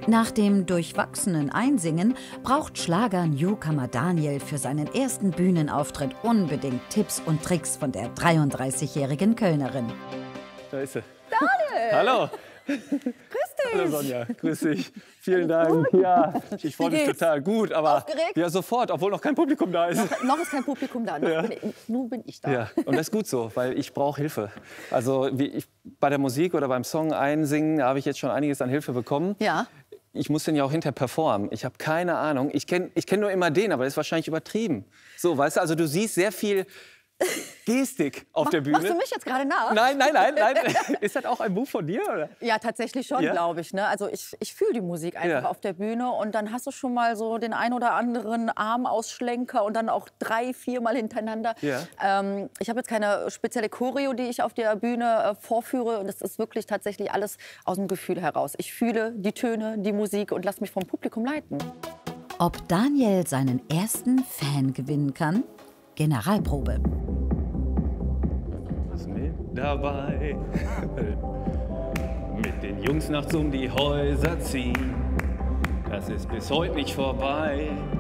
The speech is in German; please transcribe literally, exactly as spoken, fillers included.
Nach dem durchwachsenen Einsingen braucht Schlager-Newcomer Daniel für seinen ersten Bühnenauftritt unbedingt Tipps und Tricks von der dreiunddreißigjährigen Kölnerin. Da ist sie. Daniel! Hallo! Grüß dich! Hallo Sonja, grüß dich. Vielen Dank. Ja, ich freue mich total gut, aber Aufgeregt? ja sofort, obwohl noch kein Publikum da ist. Noch, noch ist kein Publikum da, noch Ja. bin ich, nun bin ich da. Ja, und das ist gut so, weil ich brauche Hilfe. Also wie ich, bei der Musik oder beim Song einsingen, da habe ich jetzt schon einiges an Hilfe bekommen. Ja. Ich muss den ja auch hinterher performen. Ich habe keine Ahnung. Ich kenne ich kenn nur immer den, aber das ist wahrscheinlich übertrieben. So, weißt du, also du siehst sehr viel Gestik auf Mach, der Bühne. Machst du mich jetzt gerade nach? Nein, nein, nein, nein. Ist das auch ein Move von dir, oder? Ja, tatsächlich schon, Ja? glaube ich. Ne? Also ich, ich fühle die Musik einfach Ja. auf der Bühne und dann hast du schon mal so den ein oder anderen Armausschlenker und dann auch drei, viermal hintereinander. Ja. Ähm, ich habe jetzt keine spezielle Choreo, die ich auf der Bühne äh, vorführe. Und das ist wirklich tatsächlich alles aus dem Gefühl heraus. Ich fühle die Töne, die Musik und lasse mich vom Publikum leiten. Ob Daniel seinen ersten Fan gewinnen kann? Generalprobe. Was mit dabei? Mit den Jungs nachts um die Häuser ziehen. Das ist bis heute nicht vorbei.